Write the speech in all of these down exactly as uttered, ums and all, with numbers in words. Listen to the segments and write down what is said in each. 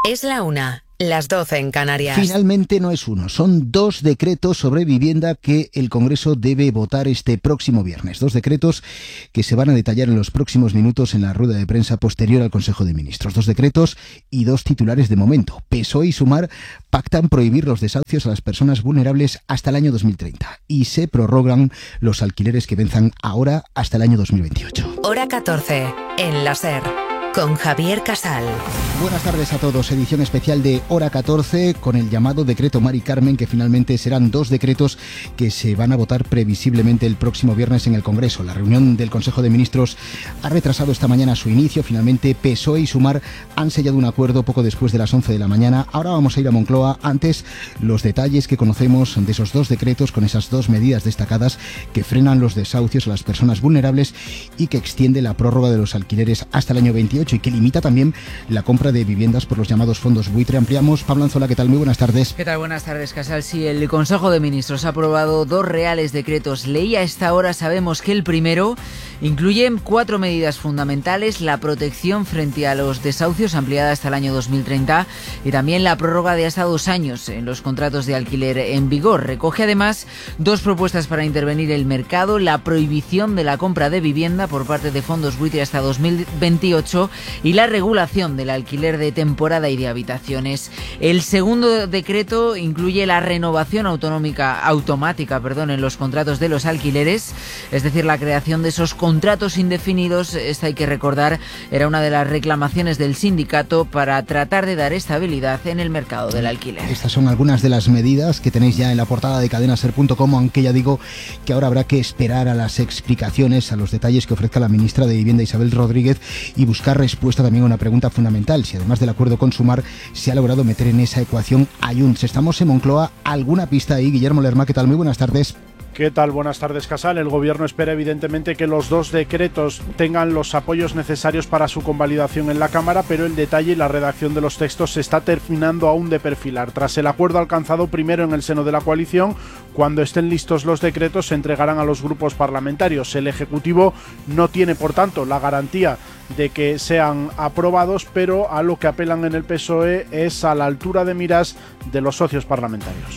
Es la una, las doce en Canarias. Finalmente no es uno, son dos decretos sobre vivienda que el Congreso debe votar este próximo viernes. Dos decretos que se van a detallar en los próximos minutos en la rueda de prensa posterior al Consejo de Ministros. Dos decretos y dos titulares de momento. P S O E y Sumar pactan prohibir los desahucios a las personas vulnerables hasta el año dos mil treinta y se prorrogan los alquileres que venzan ahora hasta el año dos mil veintiocho. Hora catorce, en la SER, con Javier Casal. Buenas tardes a todos, edición especial de Hora catorce con el llamado decreto Mari Carmen, que finalmente serán dos decretos que se van a votar previsiblemente el próximo viernes en el Congreso. La reunión del Consejo de Ministros ha retrasado esta mañana su inicio. Finalmente P S O E y Sumar han sellado un acuerdo poco después de las once de la mañana. Ahora vamos a ir a Moncloa. Antes, los detalles que conocemos de esos dos decretos con esas dos medidas destacadas que frenan los desahucios a las personas vulnerables y que extiende la prórroga de los alquileres hasta el año veintiocho y que limita también la compra de viviendas por los llamados fondos buitre. Ampliamos. Pablo Anzola, ¿qué tal? Muy buenas tardes. ¿Qué tal? Buenas tardes, Casal. Sí, el Consejo de Ministros ha aprobado dos reales decretos ley. A esta hora sabemos que el primero incluye cuatro medidas fundamentales: la protección frente a los desahucios ampliada hasta el año dos mil treinta y también la prórroga de hasta dos años en los contratos de alquiler en vigor. Recoge además dos propuestas para intervenir el mercado: la prohibición de la compra de vivienda por parte de fondos buitre hasta dos mil veintiocho y la regulación del alquiler de temporada y de habitaciones. El segundo decreto incluye la renovación autonómica, automática perdón, en los contratos de los alquileres, es decir, la creación de esos contratos indefinidos. Esta, hay que recordar, era una de las reclamaciones del sindicato para tratar de dar estabilidad en el mercado del alquiler. Estas son algunas de las medidas que tenéis ya en la portada de cadena ser punto com, aunque ya digo que ahora habrá que esperar a las explicaciones, a los detalles que ofrezca la ministra de Vivienda, Isabel Rodríguez, y buscar respuesta también a una pregunta fundamental: si además del acuerdo con Sumar se ha logrado meter en esa ecuación a Junts. Estamos en Moncloa. ¿Alguna pista ahí? Guillermo Lerma, ¿qué tal? Muy buenas tardes. ¿Qué tal? Buenas tardes, Casal. El Gobierno espera evidentemente que los dos decretos tengan los apoyos necesarios para su convalidación en la Cámara, pero el detalle y la redacción de los textos se está terminando aún de perfilar. Tras el acuerdo alcanzado primero en el seno de la coalición, cuando estén listos los decretos se entregarán a los grupos parlamentarios. El Ejecutivo no tiene, por tanto, la garantía de que sean aprobados, pero a lo que apelan en el P S O E es a la altura de miras de los socios parlamentarios.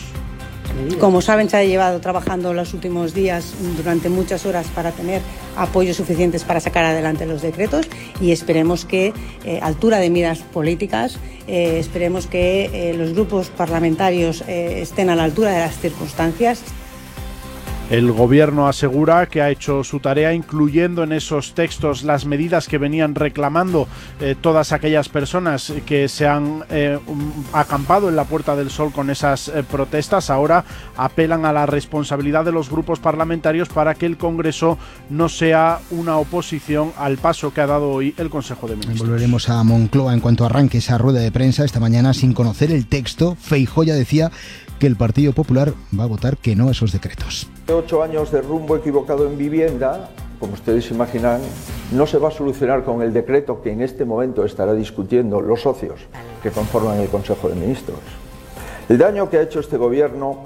Como saben, se ha llevado trabajando los últimos días durante muchas horas para tener apoyos suficientes para sacar adelante los decretos y esperemos que, eh, altura de miras políticas, eh, esperemos que eh, los grupos parlamentarios eh, estén a la altura de las circunstancias. El Gobierno asegura que ha hecho su tarea, incluyendo en esos textos las medidas que venían reclamando eh, todas aquellas personas que se han eh, acampado en la Puerta del Sol con esas eh, protestas. Ahora apelan a la responsabilidad de los grupos parlamentarios para que el Congreso no sea una oposición al paso que ha dado hoy el Consejo de Ministros. Volveremos a Moncloa en cuanto arranque esa rueda de prensa. Esta mañana, sin conocer el texto, Feijóo ya decía que el Partido Popular va a votar que no a esos decretos. Ocho años de rumbo equivocado en vivienda, como ustedes imaginan, no se va a solucionar con el decreto que en este momento estará discutiendo los socios que conforman el Consejo de Ministros. El daño que ha hecho este gobierno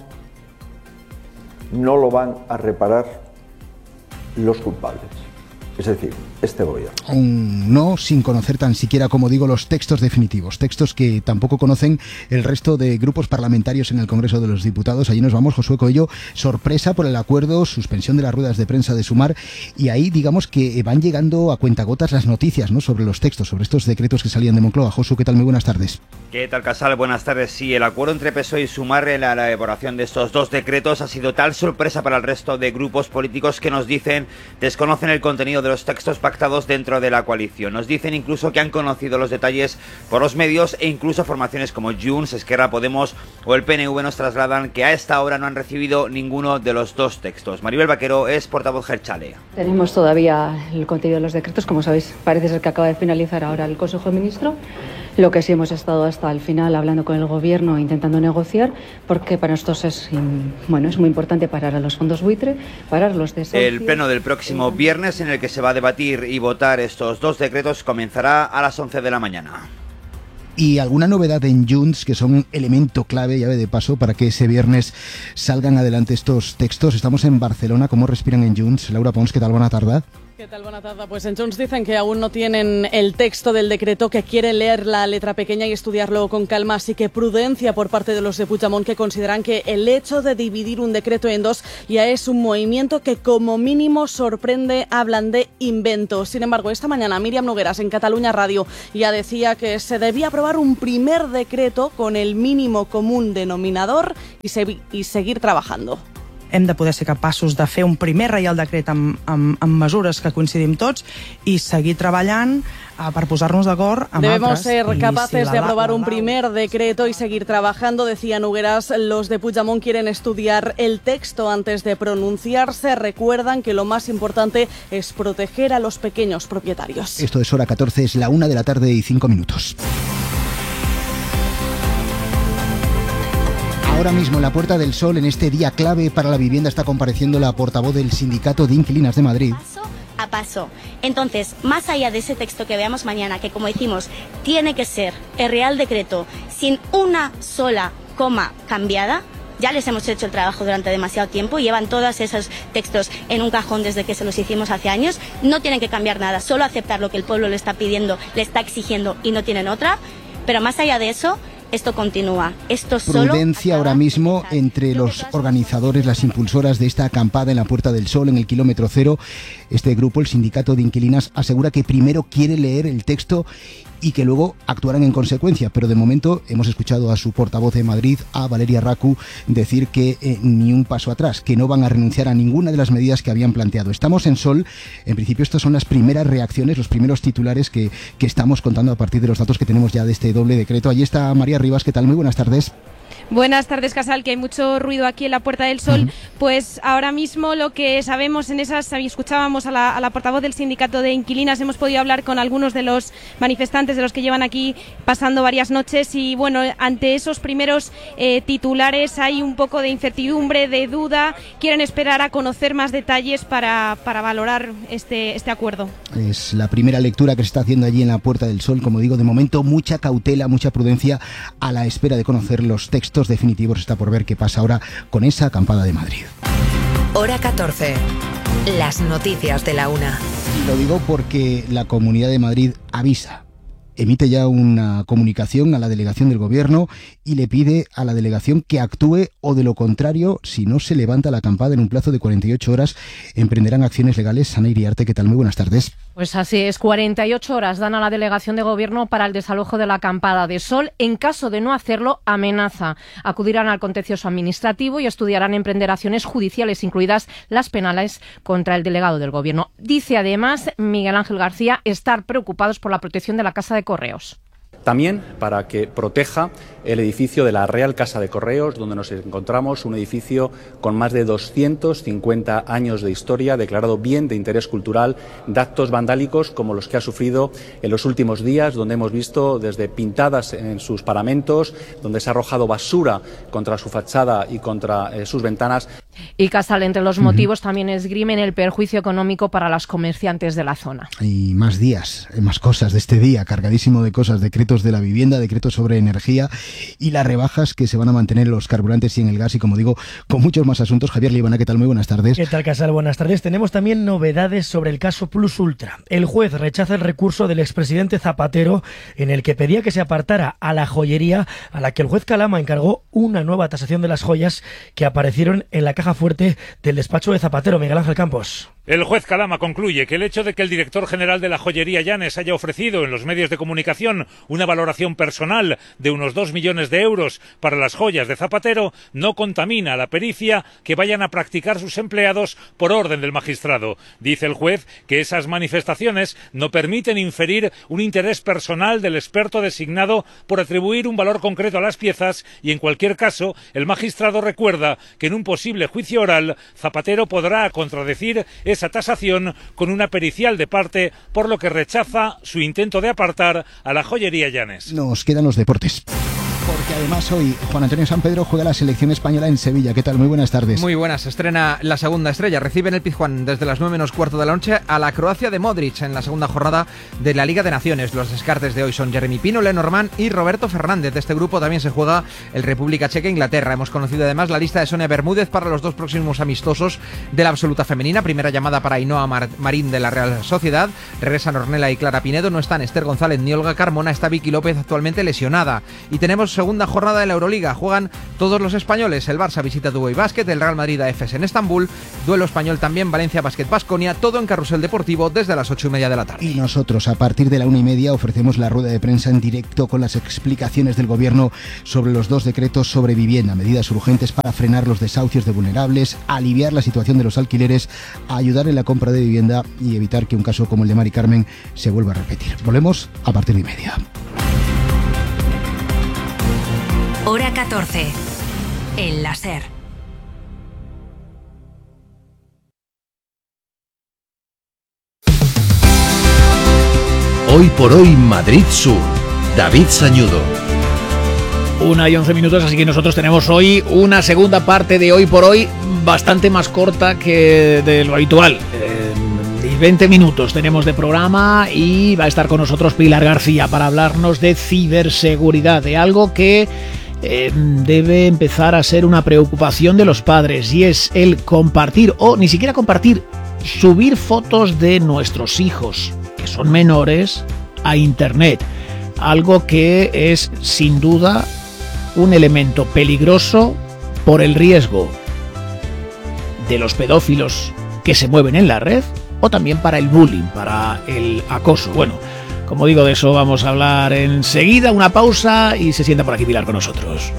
no lo van a reparar los culpables, es decir, este gobierno. Un no sin conocer tan siquiera, como digo, los textos definitivos, textos que tampoco conocen el resto de grupos parlamentarios en el Congreso de los Diputados. Allí nos vamos, Josué Coello. Sorpresa por el acuerdo, suspensión de las ruedas de prensa de Sumar, y ahí digamos que van llegando a cuentagotas las noticias, ¿no?, sobre los textos, sobre estos decretos que salían de Moncloa. Josué, ¿qué tal? Muy buenas tardes. ¿Qué tal, Casal? Buenas tardes. Sí, el acuerdo entre P S O E y Sumar en la elaboración de estos dos decretos ha sido tal sorpresa para el resto de grupos políticos que nos dicen desconocen el contenido de los textos pactados dentro de la coalición. Nos dicen incluso que han conocido los detalles por los medios e incluso formaciones como Junts, Esquerra, Podemos o el P N V nos trasladan que a esta hora no han recibido ninguno de los dos textos. Maribel Vaquero es portavoz Jeltzale. Tenemos todavía el contenido de los decretos, como sabéis, parece ser que acaba de finalizar ahora el Consejo de Ministros. Lo que sí hemos estado hasta el final hablando con el Gobierno, intentando negociar, porque para nosotros es, bueno, es muy importante parar a los fondos buitre, parar los desahucios. El pleno del próximo viernes, en el que se va a debatir y votar estos dos decretos, comenzará a las once de la mañana. Y alguna novedad en Junts, que son elemento clave, llave de paso, para que ese viernes salgan adelante estos textos. Estamos en Barcelona. ¿Cómo respiran en Junts? Laura Pons, ¿qué tal? Buena tarde. ¿Qué tal? Buena tarde. Pues en Junts dicen que aún no tienen el texto del decreto, que quieren leer la letra pequeña y estudiarlo con calma, así que prudencia por parte de los de Puigdemont, que consideran que el hecho de dividir un decreto en dos ya es un movimiento que como mínimo sorprende, hablan de invento. Sin embargo, esta mañana Míriam Nogueras en Catalunya Radio ya decía que se debía aprobar un primer decreto con el mínimo común denominador y, se y seguir trabajando. Hem de poder ser capaços de fer un primer reial decret amb, amb, amb mesures que coincidim tots i seguir treballant uh, per posar-nos d'acord amb Debemos altres. ser capaces si la, de aprobar la, la, un primer decreto y seguir trabajando, decía Nogueras. Los de Puigdemont quieren estudiar el texto antes de pronunciarse. Recuerdan que lo más importante es proteger a los pequeños propietarios. Esto es Hora catorce, es la una de la tarde y cinco minutos. Ahora mismo en la Puerta del Sol, en este día clave para la vivienda, está compareciendo la portavoz del Sindicato de Inquilinas de Madrid. Paso a paso. Entonces, más allá de ese texto que veamos mañana, que como decimos, tiene que ser el Real Decreto sin una sola coma cambiada, ya les hemos hecho el trabajo durante demasiado tiempo, llevan todos esos textos en un cajón desde que se los hicimos hace años, no tienen que cambiar nada, solo aceptar lo que el pueblo le está pidiendo, le está exigiendo y no tienen otra, pero más allá de eso, esto continúa. Esto solo Prudencia ahora mismo entre los organizadores, las impulsoras de esta acampada en la Puerta del Sol, en el kilómetro cero. Este grupo, el Sindicato de Inquilinas, asegura que primero quiere leer el texto y que luego actuarán en consecuencia. Pero de momento hemos escuchado a su portavoz de Madrid, a Valeria Racu, decir que eh, ni un paso atrás, que no van a renunciar a ninguna de las medidas que habían planteado. Estamos en Sol. En principio estas son las primeras reacciones, los primeros titulares que, que estamos contando a partir de los datos que tenemos ya de este doble decreto. Allí está María Rivas. ¿Qué tal? Muy buenas tardes. Buenas tardes, Casal, que hay mucho ruido aquí en la Puerta del Sol. Uh-huh. Pues ahora mismo lo que sabemos en esas, escuchábamos a la, a la portavoz del Sindicato de Inquilinas, hemos podido hablar con algunos de los manifestantes, de los que llevan aquí pasando varias noches y bueno, ante esos primeros eh, titulares hay un poco de incertidumbre, de duda, quieren esperar a conocer más detalles para, para valorar este, este acuerdo. Es la primera lectura que se está haciendo allí en la Puerta del Sol, como digo, de momento mucha cautela, mucha prudencia a la espera de conocer los textos definitivos. Está por ver qué pasa ahora con esa acampada de Madrid. Hora catorce. Las noticias de la una. Lo digo porque la Comunidad de Madrid avisa. Emite ya una comunicación a la delegación del Gobierno y le pide a la delegación que actúe o de lo contrario, si no se levanta la acampada en un plazo de cuarenta y ocho horas, emprenderán acciones legales. Ana Iriarte, ¿qué tal? Muy buenas tardes. Pues así es, cuarenta y ocho horas dan a la delegación de Gobierno para el desalojo de la acampada de Sol. En caso de no hacerlo, amenaza. Acudirán al contencioso administrativo y estudiarán emprender acciones judiciales, incluidas las penales, contra el delegado del Gobierno. Dice además Miguel Ángel García estar preocupados por la protección de la Casa de Correos. También para que proteja el edificio de la Real Casa de Correos, donde nos encontramos, un edificio con más de doscientos cincuenta años de historia, declarado bien de interés cultural, de actos vandálicos como los que ha sufrido en los últimos días, donde hemos visto desde pintadas en sus paramentos, donde se ha arrojado basura contra su fachada y contra eh, sus ventanas. Y Casal, entre los motivos uh-huh. también esgrimen el perjuicio económico para las comerciantes de la zona. Y más días, más cosas de este día, cargadísimo de cosas, decretos de la vivienda, decretos sobre energía y las rebajas que se van a mantener en los carburantes y en el gas y, como digo, con muchos más asuntos. Javier Libana, ¿qué tal? Muy buenas tardes. ¿Qué tal, Casal? Buenas tardes. Tenemos también novedades sobre el caso Plus Ultra. El juez rechaza el recurso del expresidente Zapatero en el que pedía que se apartara a la joyería, a la que el juez Calama encargó una nueva tasación de las joyas que aparecieron en la caja fuerte del despacho de Zapatero. Miguel Ángel Campos. El juez Calama concluye que el hecho de que el director general de la joyería Llanes haya ofrecido en los medios de comunicación una valoración personal de unos dos millones de euros para las joyas de Zapatero no contamina la pericia que vayan a practicar sus empleados por orden del magistrado. Dice el juez que esas manifestaciones no permiten inferir un interés personal del experto designado por atribuir un valor concreto a las piezas y, en cualquier caso, el magistrado recuerda que en un posible juicio oral Zapatero podrá contradecir esa tasación con una pericial de parte, por lo que rechaza su intento de apartar a la joyería Llanes. Nos quedan los deportes. Que además hoy Juan Antonio Sampedro juega la selección española en Sevilla. ¿Qué tal? Muy buenas tardes. Muy buenas. Estrena la segunda estrella. Recibe en el Pizjuán desde las nueve menos cuarto de la noche a la Croacia de Modric en la segunda jornada de la Liga de Naciones. Los descartes de hoy son Jeremy Pino, Lenormand y Roberto Fernández. De este grupo también se juega el República Checa e Inglaterra. Hemos conocido además la lista de Sonia Bermúdez para los dos próximos amistosos de la absoluta femenina. Primera llamada para Ainhoa Mar- Marín de la Real Sociedad. Regresan Ornella y Clara Pinedo. No están Esther González ni Olga Carmona. Está Vicky López, actualmente lesionada. Y tenemos segunda jornada de la Euroliga. Juegan todos los españoles. El Barça visita Dubai Basket, el Real Madrid a Efes en Estambul. Duelo español también, Valencia Basket Baskonia. Todo en Carrusel Deportivo desde las ocho y media de la tarde. Y nosotros a partir de la una y media ofrecemos la rueda de prensa en directo con las explicaciones del Gobierno sobre los dos decretos sobre vivienda, medidas urgentes para frenar los desahucios de vulnerables, aliviar la situación de los alquileres, ayudar en la compra de vivienda y evitar que un caso como el de Mari Carmen se vuelva a repetir. Volvemos a partir de y media. Hora catorce. En la SER. Hoy por hoy Madrid Sur. David Sañudo. Una y once minutos, así que nosotros tenemos hoy una segunda parte de Hoy por Hoy bastante más corta que de lo habitual. Eh, y veinte minutos tenemos de programa y va a estar con nosotros Pilar García para hablarnos de ciberseguridad, de algo que eh, debe empezar a ser una preocupación de los padres, y es el compartir, o ni siquiera compartir, subir fotos de nuestros hijos, que son menores, a internet. Algo que es sin duda un elemento peligroso por el riesgo de los pedófilos que se mueven en la red, o también para el bullying, para el acoso. Bueno, como digo, de eso vamos a hablar enseguida. Una pausa y se sienta por aquí Pilar con nosotros.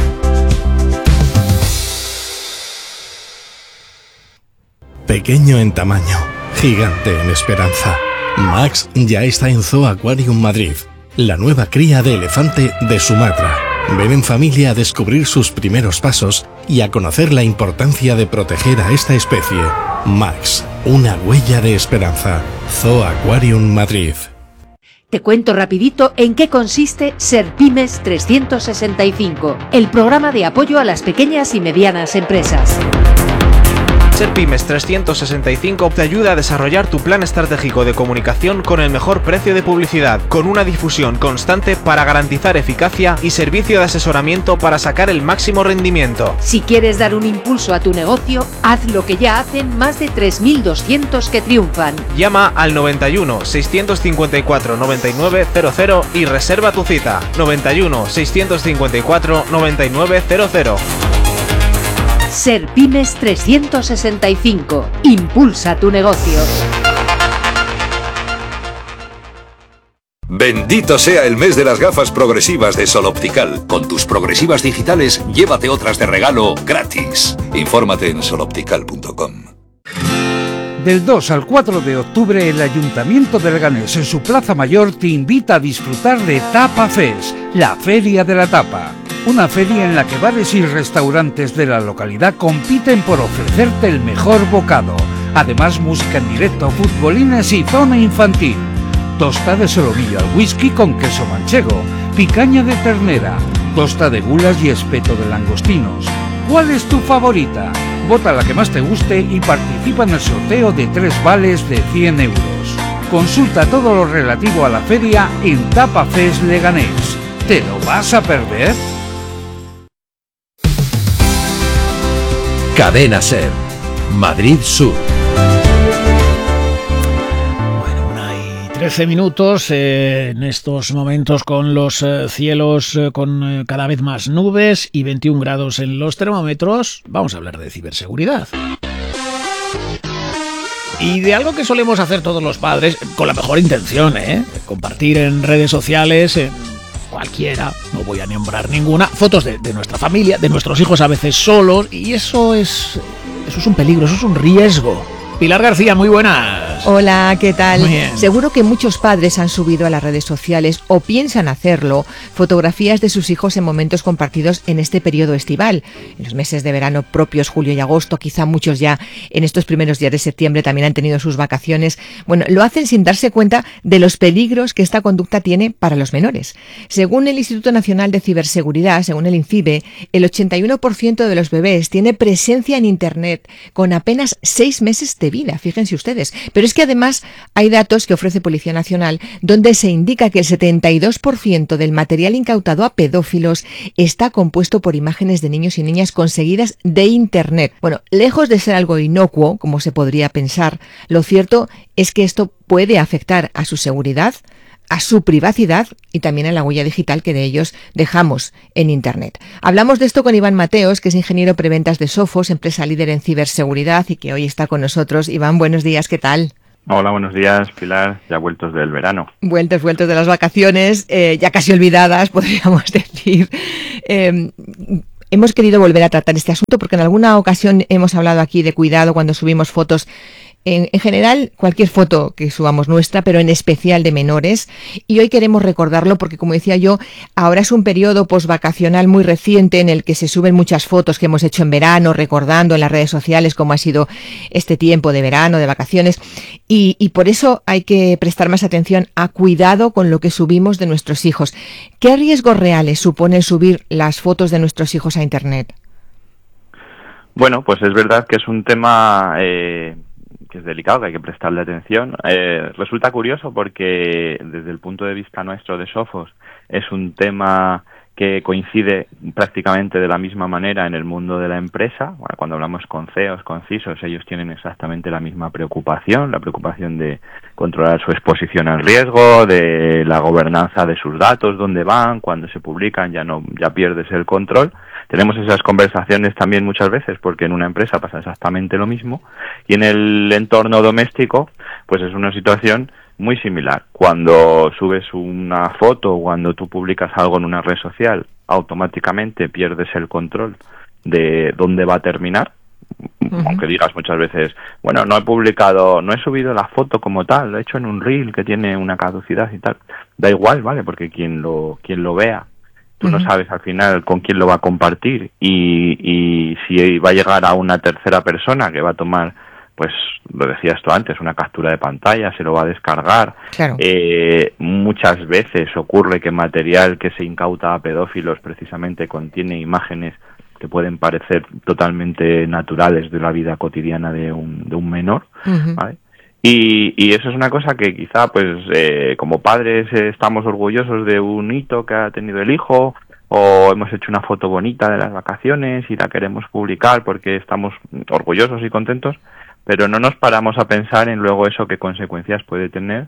Pequeño en tamaño, gigante en esperanza. Max ya está en Zoo Aquarium Madrid, la nueva cría de elefante de Sumatra. Ven en familia a descubrir sus primeros pasos y a conocer la importancia de proteger a esta especie. Max, una huella de esperanza. Zoo Aquarium Madrid. Te cuento rapidito en qué consiste SERPymes trescientos sesenta y cinco, el programa de apoyo a las pequeñas y medianas empresas. SERPymes trescientos sesenta y cinco te ayuda a desarrollar tu plan estratégico de comunicación con el mejor precio de publicidad, con una difusión constante para garantizar eficacia y servicio de asesoramiento para sacar el máximo rendimiento. Si quieres dar un impulso a tu negocio, haz lo que ya hacen más de tres mil doscientos que triunfan. Llama al noventa y uno, seiscientos cincuenta y cuatro, noventa y nueve cero cero y reserva tu cita. noventa y uno, seiscientos cincuenta y cuatro, noventa y nueve cero cero. SERPymes trescientos sesenta y cinco. Impulsa tu negocio. Bendito sea el mes de las gafas progresivas de Sol Optical. Con tus progresivas digitales, llévate otras de regalo gratis. Infórmate en sol optical punto com. Del dos al cuatro de octubre, el Ayuntamiento de Leganés, en su Plaza Mayor, te invita a disfrutar de Tapa Fest, la Feria de la Tapa. Una feria en la que bares y restaurantes de la localidad compiten por ofrecerte el mejor bocado. Además, música en directo, futbolines y zona infantil. Tosta de solomillo al whisky con queso manchego, picaña de ternera, tosta de gulas y espeto de langostinos. ¿Cuál es tu favorita? Vota la que más te guste y participa en el sorteo de tres vales de cien euros. Consulta todo lo relativo a la feria en Tapa Fest Leganés. ¿Te lo vas a perder? Cadena SER, Madrid Sur. Bueno, una y trece minutos eh, en estos momentos con los eh, cielos eh, con eh, cada vez más nubes y veintiún grados en los termómetros. Vamos a hablar de ciberseguridad. Y de algo que solemos hacer todos los padres, con la mejor intención, ¿eh? Compartir en redes sociales, en cualquiera, no voy a nombrar ninguna, fotos de, de nuestra familia, de nuestros hijos a veces solos, y eso es, eso es un peligro, eso es un riesgo. Pilar García, muy buenas. estás? Hola, ¿qué tal? Muy bien. Seguro que muchos padres han subido a las redes sociales o piensan hacerlo fotografías de sus hijos en momentos compartidos en este periodo estival. En los meses de verano propios, julio y agosto, quizá muchos ya en estos primeros días de septiembre también han tenido sus vacaciones. Bueno, lo hacen sin darse cuenta de los peligros que esta conducta tiene para los menores. Según el Instituto Nacional de Ciberseguridad, según el INCIBE, el ochenta y uno por ciento de los bebés tiene presencia en Internet con apenas seis meses de vida, fíjense ustedes. Pero es que además hay datos que ofrece Policía Nacional donde se indica que el setenta y dos por ciento del material incautado a pedófilos está compuesto por imágenes de niños y niñas conseguidas de Internet. Bueno, lejos de ser algo inocuo, como se podría pensar, lo cierto es que esto puede afectar a su seguridad, a su privacidad y también a la huella digital que de ellos dejamos en Internet. Hablamos de esto con Iván Mateos, que es ingeniero preventas de Sophos, empresa líder en ciberseguridad y que hoy está con nosotros. Iván, buenos días, ¿qué tal? Hola, buenos días, Pilar, ya vueltos del verano. Vueltos, vueltos de las vacaciones, eh, ya casi olvidadas, podríamos decir. Eh, hemos querido volver a tratar este asunto porque en alguna ocasión hemos hablado aquí de cuidado cuando subimos fotos. En, en general, cualquier foto que subamos nuestra, pero en especial de menores. Y hoy queremos recordarlo porque, como decía yo, ahora es un periodo posvacacional muy reciente en el que se suben muchas fotos que hemos hecho en verano, recordando en las redes sociales cómo ha sido este tiempo de verano, de vacaciones. Y, y por eso hay que prestar más atención a cuidado con lo que subimos de nuestros hijos. ¿Qué riesgos reales supone el subir las fotos de nuestros hijos a Internet? Bueno, pues es verdad que es un tema... Eh... que es delicado, que hay que prestarle atención. Eh, resulta curioso porque desde el punto de vista nuestro de Sophos es un tema que coincide prácticamente de la misma manera en el mundo de la empresa. Bueno, cuando hablamos con C E Os, con C I S Os, ellos tienen exactamente la misma preocupación, la preocupación de controlar su exposición al riesgo, de la gobernanza de sus datos, dónde van, cuando se publican ya no ya pierdes el control. Tenemos esas conversaciones también muchas veces porque en una empresa pasa exactamente lo mismo y en el entorno doméstico pues es una situación muy similar. Cuando subes una foto o cuando tú publicas algo en una red social, automáticamente pierdes el control de dónde va a terminar. Uh-huh. Aunque digas muchas veces, bueno, no he publicado, no he subido la foto como tal, lo he hecho en un reel que tiene una caducidad y tal. Da igual, ¿vale? Porque quien lo, quien lo vea, tú no sabes al final con quién lo va a compartir y, y si va a llegar a una tercera persona que va a tomar, pues lo decías tú antes, una captura de pantalla, se lo va a descargar. Claro. Eh, muchas veces ocurre que material que se incauta a pedófilos precisamente contiene imágenes que pueden parecer totalmente naturales de la vida cotidiana de un, de un menor, uh-huh. ¿vale? Y, y eso es una cosa que quizá, pues, eh, como padres eh, estamos orgullosos de un hito que ha tenido el hijo, o hemos hecho una foto bonita de las vacaciones y la queremos publicar porque estamos orgullosos y contentos, pero no nos paramos a pensar en luego eso qué consecuencias puede tener,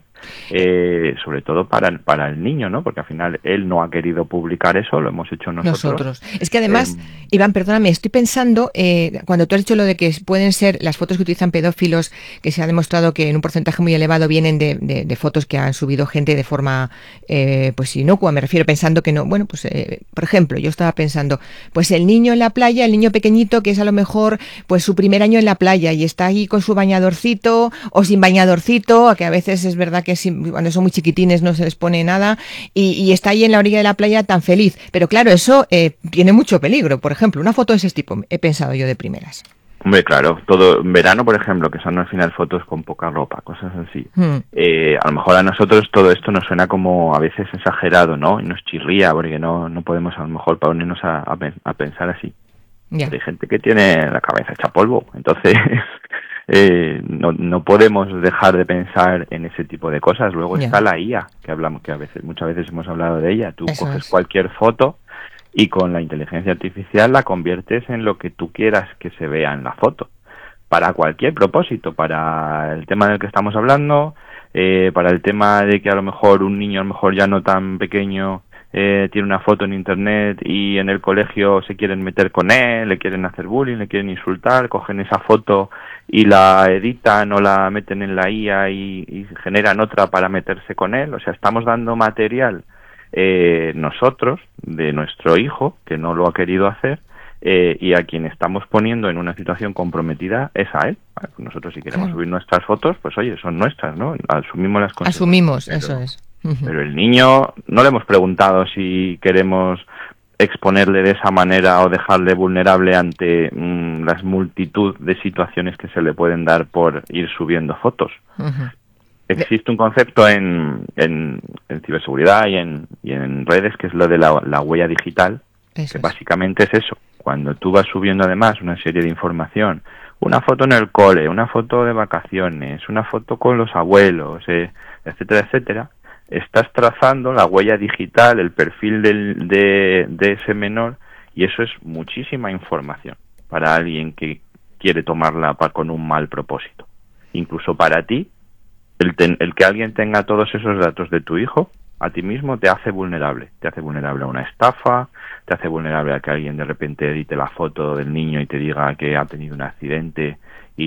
eh, sobre todo para el, para el niño, ¿no? Porque al final él no ha querido publicar eso, lo hemos hecho nosotros. Nosotros. Es que además, eh, Iván, perdóname, estoy pensando, eh, cuando tú has dicho lo de que pueden ser las fotos que utilizan pedófilos, que se ha demostrado que en un porcentaje muy elevado vienen de, de, de fotos que han subido gente de forma, eh, pues inocua, me refiero, pensando que no, bueno, pues, eh, por ejemplo, yo estaba pensando, pues el niño en la playa, el niño pequeñito, que es a lo mejor, pues su primer año en la playa y está ahí con su bañadorcito o sin bañadorcito, que a veces es verdad que sin, cuando son muy chiquitines no se les pone nada y, y está ahí en la orilla de la playa tan feliz. Pero claro, eso eh, tiene mucho peligro. Por ejemplo, una foto de ese tipo, he pensado yo de primeras. Hombre, claro, todo en verano, por ejemplo, que son al final fotos con poca ropa, cosas así. Hmm. Eh, a lo mejor a nosotros todo esto nos suena como a veces exagerado, ¿no? Y nos chirría porque no, no podemos a lo mejor ponernos a, a, a pensar así. Yeah. Hay gente que tiene la cabeza hecha polvo, entonces... Eh, no, no podemos dejar de pensar en ese tipo de cosas. Luego yeah. está la I A, que hablamos, que a veces, muchas veces hemos hablado de ella. Tú Eso coges es. cualquier foto y con la inteligencia artificial la conviertes en lo que tú quieras que se vea en la foto. Para cualquier propósito, para el tema del que estamos hablando, eh, para el tema de que a lo mejor un niño a lo mejor ya no tan pequeño eh, tiene una foto en internet y en el colegio se quieren meter con él, le quieren hacer bullying, le quieren insultar, cogen esa foto y la editan o la meten en la I A y, y generan otra para meterse con él. O sea, estamos dando material eh, nosotros, de nuestro hijo, que no lo ha querido hacer, eh, y a quien estamos poniendo en una situación comprometida es a él. Vale, pues nosotros si queremos claro. subir nuestras fotos, pues oye, son nuestras, ¿no? Asumimos las consecuencias. Asumimos, pero, eso es. Uh-huh. Pero el niño, no le hemos preguntado si queremos exponerle de esa manera o dejarle vulnerable ante mmm, las multitud de situaciones que se le pueden dar por ir subiendo fotos. Uh-huh. Existe un concepto en, en, en ciberseguridad y en, y en redes que es lo de la, la huella digital, eso que es. Básicamente es eso. Cuando tú vas subiendo además una serie de información, una foto en el cole, una foto de vacaciones, una foto con los abuelos, eh, etcétera, etcétera, estás trazando la huella digital, el perfil del, de, de ese menor, y eso es muchísima información para alguien que quiere tomarla pa, con un mal propósito. Incluso para ti, el, ten, el que alguien tenga todos esos datos de tu hijo, a ti mismo te hace vulnerable. Te hace vulnerable a una estafa, te hace vulnerable a que alguien de repente edite la foto del niño y te diga que ha tenido un accidente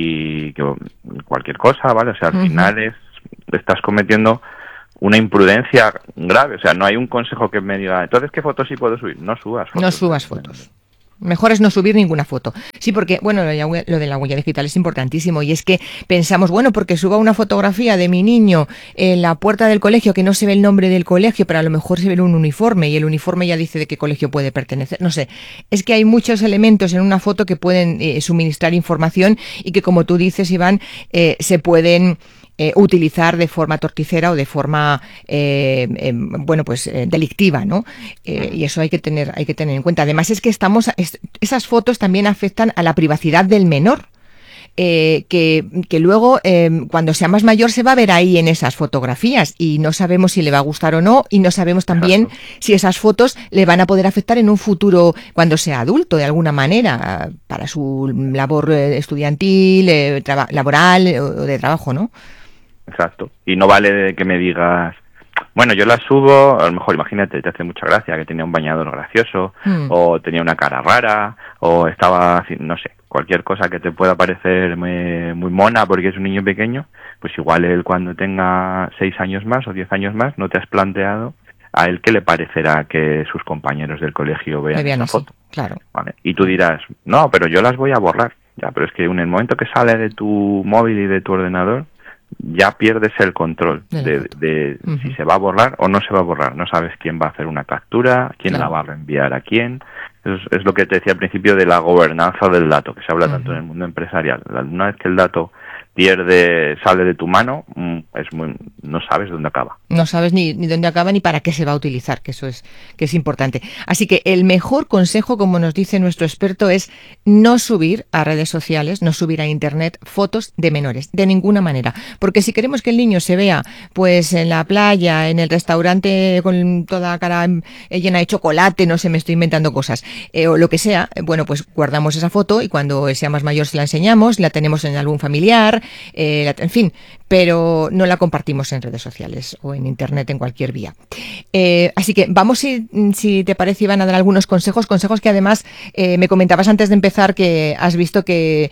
y que cualquier cosa, ¿vale? O sea, al uh-huh. final es, estás cometiendo una imprudencia grave. O sea, no hay un consejo que me diga, entonces, ¿qué fotos sí puedo subir? No subas fotos. No subas fotos. Mejor es no subir ninguna foto. Sí, porque, bueno, lo de la huella digital es importantísimo y es que pensamos, bueno, porque suba una fotografía de mi niño en la puerta del colegio que no se ve el nombre del colegio, pero a lo mejor se ve un uniforme y el uniforme ya dice de qué colegio puede pertenecer. No sé, es que hay muchos elementos en una foto que pueden eh, suministrar información y que, como tú dices, Iván, eh, se pueden Eh, utilizar de forma torticera o de forma eh, eh, bueno pues eh, delictiva, ¿no? Eh, y eso hay que tener hay que tener en cuenta. Además es que estamos es, esas fotos también afectan a la privacidad del menor. Eh, que, que luego eh, cuando sea más mayor se va a ver ahí en esas fotografías y no sabemos si le va a gustar o no, y no sabemos también Exacto. si esas fotos le van a poder afectar en un futuro cuando sea adulto de alguna manera para su labor estudiantil, eh, traba- laboral eh, o de trabajo, ¿no? Exacto. Y no vale que me digas, bueno, yo la subo, a lo mejor imagínate, te hace mucha gracia que tenía un bañador gracioso, mm. o tenía una cara rara, o estaba, no sé, cualquier cosa que te pueda parecer muy, muy mona porque es un niño pequeño, pues igual él cuando tenga seis años más o diez años más, no te has planteado a él qué le parecerá que sus compañeros del colegio vean esa así, foto. Claro. Vale. Y tú dirás, no, pero yo las voy a borrar. Ya, pero es que en el momento que sale de tu móvil y de tu ordenador, ya pierdes el control de, de, de uh-huh. si se va a borrar o no se va a borrar. No sabes quién va a hacer una captura, quién claro. la va a reenviar a quién. Es, es lo que te decía al principio de la gobernanza del dato, que se habla uh-huh. tanto en el mundo empresarial. Una vez que el dato pierde, sale de tu mano, es muy, no sabes dónde acaba. No sabes ni, ni dónde acaba ni para qué se va a utilizar, que eso es, que es importante. Así que el mejor consejo, como nos dice nuestro experto, es no subir a redes sociales, no subir a internet fotos de menores, de ninguna manera. Porque si queremos que el niño se vea pues en la playa, en el restaurante con toda la cara llena de chocolate, no sé, me estoy inventando cosas, eh, o lo que sea, bueno, pues guardamos esa foto y cuando sea más mayor se la enseñamos, la tenemos en algún familiar, Eh, la, en fin, pero no la compartimos en redes sociales o en internet en cualquier vía. Eh, así que vamos, si, si te parece, Iván, a dar algunos consejos, consejos que además eh, me comentabas antes de empezar que has visto que,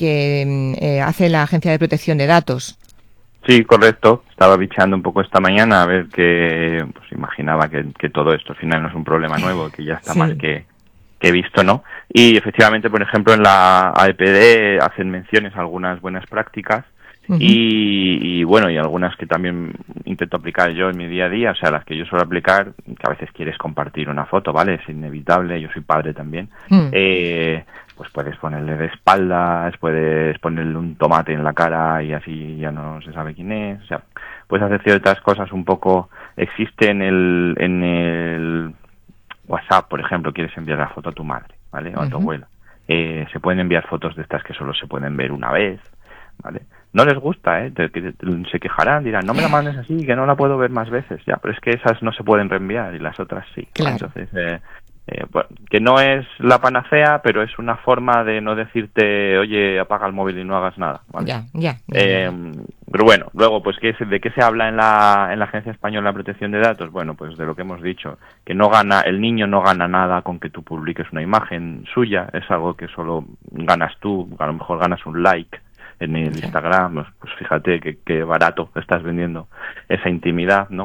que eh, hace la Agencia de Protección de Datos. Sí, correcto. Estaba bicheando un poco esta mañana a ver que, pues imaginaba que, que todo esto al final no es un problema nuevo, que ya está sí. más que, que he visto, ¿no? Y efectivamente, por ejemplo, en la A E P D hacen menciones a algunas buenas prácticas uh-huh. y, y bueno, y algunas que también intento aplicar yo en mi día a día, o sea, las que yo suelo aplicar, que a veces quieres compartir una foto, ¿vale? Es inevitable, yo soy padre también. Uh-huh. Eh, pues puedes ponerle de espaldas, puedes ponerle un tomate en la cara y así ya no se sabe quién es, o sea, puedes hacer ciertas cosas un poco, existe en el, en el WhatsApp, por ejemplo, quieres enviar la foto a tu madre, ¿vale? O a tu uh-huh. abuela. Eh, se pueden enviar fotos de estas que solo se pueden ver una vez, ¿vale? No les gusta, ¿eh? Te, te, te, se quejarán, dirán, no me la mandes así, que no la puedo ver más veces. Ya, pero es que esas no se pueden reenviar y las otras sí. Claro. Entonces, eh, eh, bueno, que no es la panacea, pero es una forma de no decirte, oye, apaga el móvil y no hagas nada, ¿vale? Ya, ya. Eh, pero bueno, luego, pues, ¿qué, ¿de qué se habla en la, en la Agencia Española de Protección de Datos? Bueno, pues de lo que hemos dicho, que no gana, el niño no gana nada con que tú publiques una imagen suya, es algo que solo ganas tú, a lo mejor ganas un like en el Instagram, pues fíjate que, que barato estás vendiendo esa intimidad, ¿no?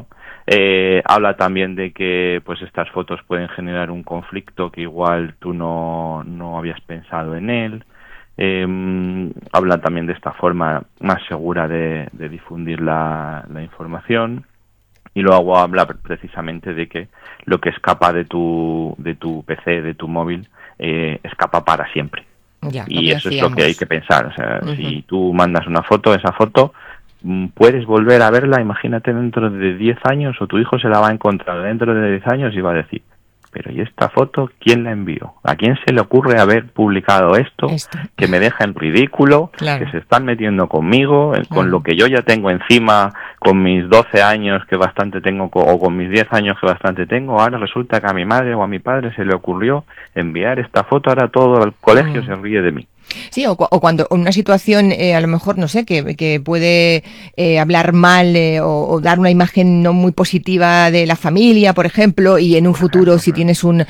Eh, habla también de que pues estas fotos pueden generar un conflicto que igual tú no, no habías pensado en él. Eh, habla también de esta forma más segura de, de difundir la, la información. Y luego habla precisamente de que lo que escapa de tu, de tu P C, de tu móvil, eh, escapa para siempre. Ya, y eso decíamos. Es lo que hay que pensar. O sea, Uh-huh. si tú mandas una foto, esa foto puedes volver a verla, imagínate dentro de diez años, o tu hijo se la va a encontrar dentro de diez años y va a decir, pero ¿y esta foto quién la envió? ¿A quién se le ocurre haber publicado esto? esto. Que me deja en ridículo, claro. Que se están metiendo conmigo, claro. Con lo que yo ya tengo encima, con mis doce años que bastante tengo, o con mis diez años que bastante tengo, ahora resulta que a mi madre o a mi padre se le ocurrió enviar esta foto, ahora todo el colegio mm. se ríe de mí. Sí, o, o cuando una situación, eh, a lo mejor, no sé, que, que puede eh, hablar mal eh, o, o dar una imagen no muy positiva de la familia, por ejemplo, y en un futuro, si tienes un,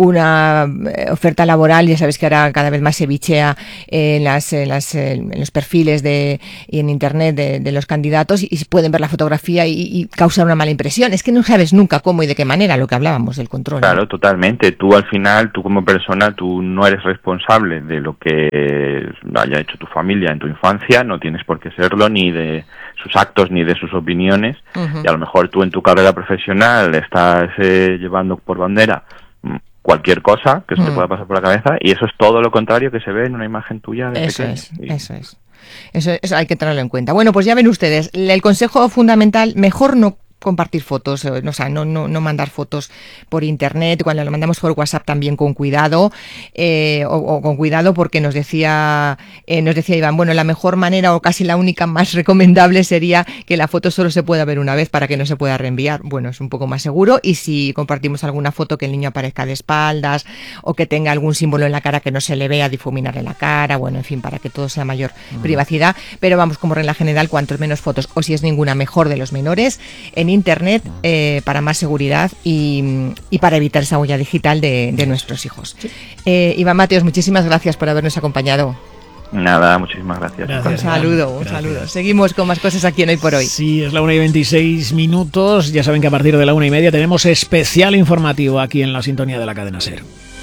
una oferta laboral, ya sabes que ahora cada vez más se bichea eh, en, las, en, las, en los perfiles de, y en Internet de, de los candidatos, y, y pueden ver la fotografía y, y causar una mala impresión. Es que no sabes nunca cómo y de qué manera, lo que hablábamos del control. Claro, ¿no? Totalmente. Tú al final, tú como persona, tú no eres responsable de lo que haya hecho tu familia en tu infancia, no tienes por qué serlo, ni de sus actos ni de sus opiniones. Uh-huh. Y a lo mejor tú en tu carrera profesional estás eh, llevando por bandera cualquier cosa que se uh-huh. te pueda pasar por la cabeza, y eso es todo lo contrario que se ve en una imagen tuya de eso pequeño. Es, y... Eso es, eso, eso hay que tenerlo en cuenta. Bueno, pues ya ven ustedes, el consejo fundamental, mejor no compartir fotos, o sea, no, no, no mandar fotos por internet, cuando lo mandamos por WhatsApp también con cuidado, eh, o, o con cuidado porque nos decía, eh, nos decía Iván, bueno, la mejor manera o casi la única más recomendable sería que la foto solo se pueda ver una vez para que no se pueda reenviar. Bueno, es un poco más seguro, y si compartimos alguna foto que el niño aparezca de espaldas o que tenga algún símbolo en la cara que no se le vea, difuminarle la cara, bueno, en fin, para que todo sea mayor uh-huh. privacidad, pero vamos, como regla general, cuantos menos fotos, o si es ninguna, mejor, de los menores en Internet, eh, para más seguridad y, y para evitar esa huella digital de, de nuestros hijos. Sí. Eh, Iván Mateos, muchísimas gracias por habernos acompañado. Nada, muchísimas gracias. gracias un saludo, un gracias. saludo. Seguimos con más cosas aquí en Hoy por Hoy. Sí, es la una y veintiséis minutos. Ya saben que a partir de la una y media tenemos especial informativo aquí en la sintonía de la cadena SER.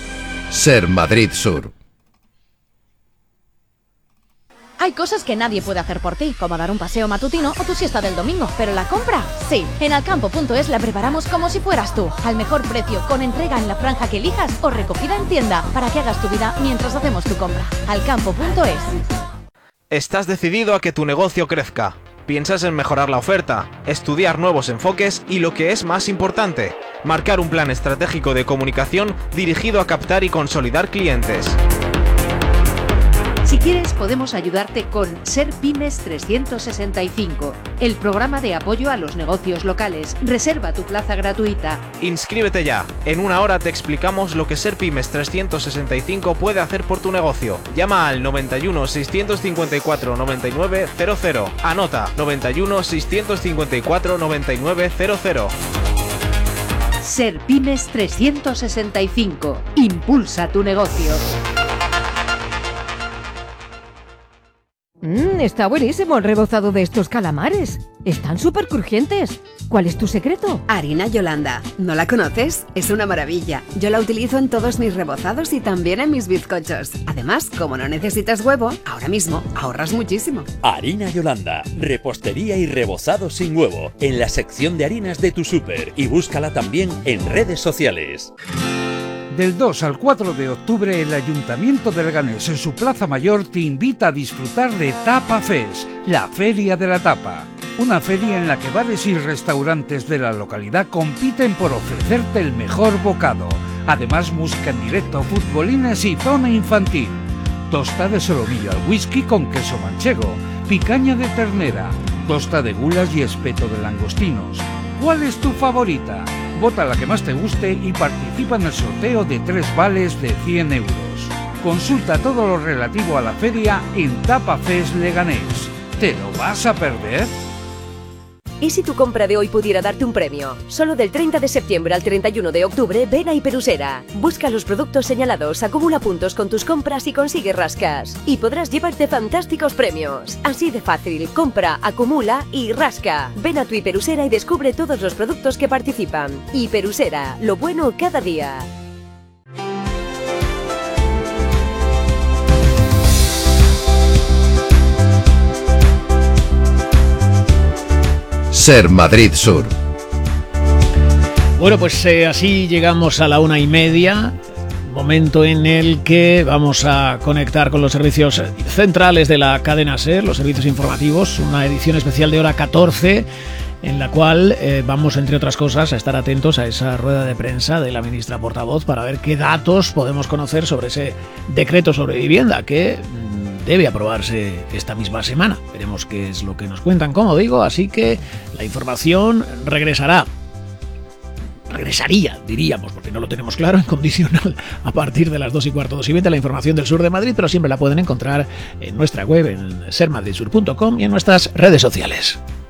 SER Madrid Sur. Hay cosas que nadie puede hacer por ti, como dar un paseo matutino o tu siesta del domingo, pero la compra, sí. En alcampo punto es la preparamos como si fueras tú, al mejor precio, con entrega en la franja que elijas o recogida en tienda, para que hagas tu vida mientras hacemos tu compra. alcampo punto es. Estás decidido a que tu negocio crezca. Piensas en mejorar la oferta, estudiar nuevos enfoques y, lo que es más importante, marcar un plan estratégico de comunicación dirigido a captar y consolidar clientes. Si quieres, podemos ayudarte con SER Pymes trescientos sesenta y cinco, el programa de apoyo a los negocios locales. Reserva tu plaza gratuita. Inscríbete ya. En una hora te explicamos lo que SER Pymes trescientos sesenta y cinco puede hacer por tu negocio. Llama al noventa y uno, seiscientos cincuenta y cuatro, noventa y nueve cero cero. Anota noventa y uno, seiscientos cincuenta y cuatro, noventa y nueve cero cero. SER Pymes trescientos sesenta y cinco. Impulsa tu negocio. Mmm, está buenísimo el rebozado de estos calamares. Están súper crujientes. ¿Cuál es tu secreto? Harina Yolanda. ¿No la conoces? Es una maravilla. Yo la utilizo en todos mis rebozados y también en mis bizcochos. Además, como no necesitas huevo, ahora mismo ahorras muchísimo. Harina Yolanda. Repostería y rebozado sin huevo. En la sección de harinas de tu súper. Y búscala también en redes sociales. Del dos al cuatro de octubre, el Ayuntamiento de Leganés, en su Plaza Mayor, te invita a disfrutar de Tapa Fest, la Feria de la Tapa. Una feria en la que bares y restaurantes de la localidad compiten por ofrecerte el mejor bocado. Además, música en directo, futbolines y zona infantil. Tosta de solomillo al whisky con queso manchego, picaña de ternera, tosta de gulas y espeto de langostinos. ¿Cuál es tu favorita? Vota la que más te guste y participa en el sorteo de tres vales de cien euros. Consulta todo lo relativo a la feria en Tapa Fest Leganés. ¿Te lo vas a perder? ¿Y si tu compra de hoy pudiera darte un premio? Solo del treinta de septiembre al treinta y uno de octubre, ven a Hiperusera. Busca los productos señalados, acumula puntos con tus compras y consigue rascas. Y podrás llevarte fantásticos premios. Así de fácil, compra, acumula y rasca. Ven a tu Hiperusera y descubre todos los productos que participan. Hiperusera, lo bueno cada día. Ser Madrid Sur. Bueno, pues eh, así llegamos a la una y media, momento en el que vamos a conectar con los servicios centrales de la cadena SER, los servicios informativos, una edición especial de hora catorce, en la cual eh, vamos, entre otras cosas, a estar atentos a esa rueda de prensa de la ministra portavoz para ver qué datos podemos conocer sobre ese decreto sobre vivienda que debe aprobarse esta misma semana. Veremos qué es lo que nos cuentan, como digo, así que la información regresará. Regresaría, diríamos, porque no lo tenemos claro, en condicional, a partir de las dos y cuarto, dos y veinte, la información del sur de Madrid, pero siempre la pueden encontrar en nuestra web, en ser madrid sur punto com y en nuestras redes sociales.